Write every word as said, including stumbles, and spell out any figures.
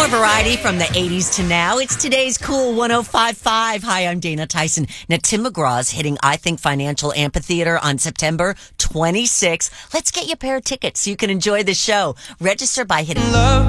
variety from the eighties to now. It's today's Cool one oh five point five. Hi, I'm Dana Tyson. Now, Tim McGraw's hitting I Think Financial Amphitheater on September twenty-sixth. Let's get you a pair of tickets so you can enjoy the show. Register by hitting love.